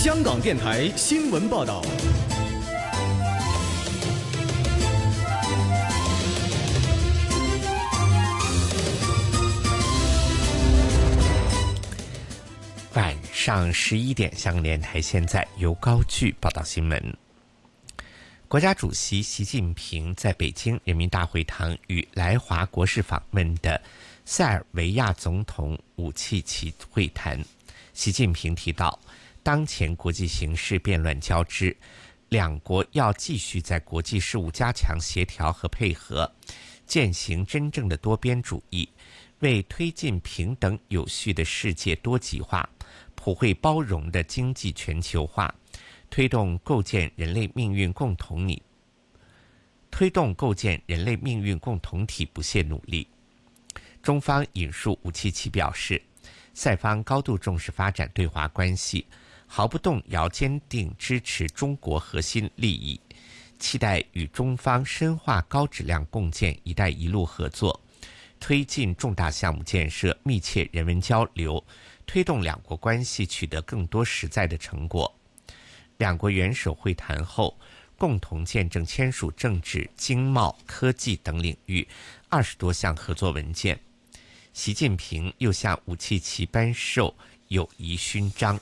香港电台新闻报道。 晚上11点，香港电台现在由高炬报道新闻。国家主席习近平在北京人民大会堂与来华国事访问的塞尔维亚总统武契奇会谈。习近平提到，当前国际形势变乱交织，两国要继续在国际事务加强协调和配合，践行真正的多边主义，为推进平等有序的世界多极化、普惠包容的经济全球化，推动构建人类命运共同体不懈努力。中方引述武契奇表示，塞方高度重视发展对华关系，毫不动摇坚定支持中国核心利益，期待与中方深化高质量共建“一带一路”合作，推进重大项目建设，密切人文交流，推动两国关系取得更多实在的成果。两国元首会谈后，共同见证签署政治、经贸、科技等领域20多项合作文件。习近平又向武契奇颁授友谊勋章。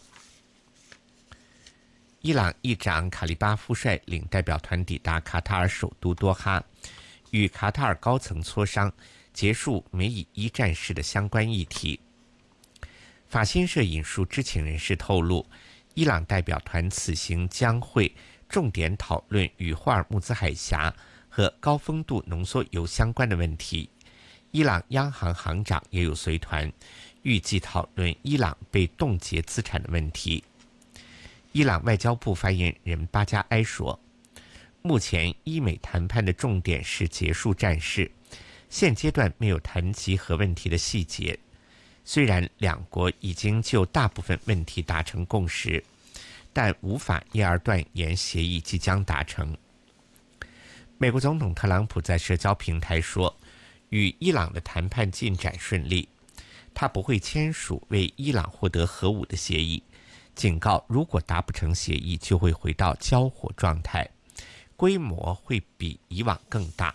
伊朗议长卡利巴夫率领代表团抵达卡塔尔首都多哈，与卡塔尔高层磋商结束美以一战事的相关议题。法新社引述知情人士透露，伊朗代表团此行将会重点讨论与霍尔木兹海峡和高丰度浓缩铀相关的问题。伊朗央行行长也有随团，预计讨论伊朗被冻结资产的问题。伊朗外交部发言人巴加埃说，目前伊美谈判的重点是结束战事，现阶段没有谈及核问题的细节。虽然两国已经就大部分问题达成共识，但无法一而断言协议即将达成。美国总统特朗普在社交平台说，与伊朗的谈判进展顺利，他不会签署为伊朗获得核武的协议，警告如果达不成协议就会回到交火状态，规模会比以往更大。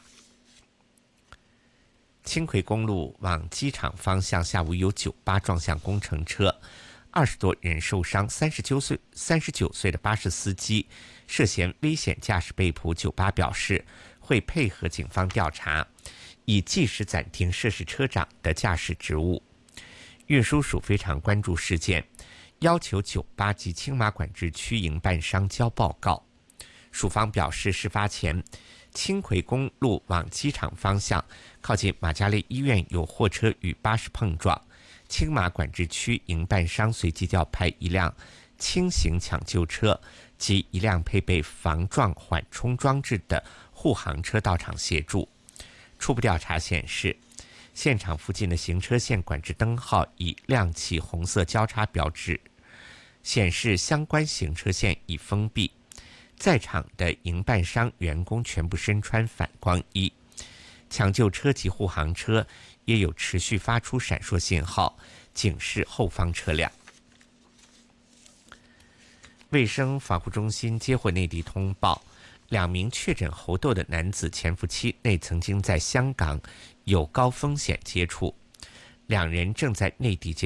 轻轨公路往机场方向下午有酒吧撞向工程车，20多人受伤，39岁的巴士司机涉嫌危险驾驶被捕。酒吧表示会配合警方调查，以即时暂停涉事车长的驾驶职务。运输署非常关注事件，要求酒吧及青马管制区营办商交报告。署方表示，事发前轻轨公路往机场方向靠近玛嘉烈医院有货车与巴士碰撞，青马管制区营办商随即调派一辆轻型抢救车及一辆配备防撞缓冲装置的护航车到场协助。初步调查显示，现场附近的行车线管制灯号已亮起红色交叉标志，显示相关行车线已封闭。在场的营办商员工全部身穿反光衣，抢救车及护航车也有持续发出闪烁信号，警示后方车辆。卫生防护中心接获内地通报，2名确诊猴痘的男子潜伏期内曾经在香港有高风险接触，2人正在内地接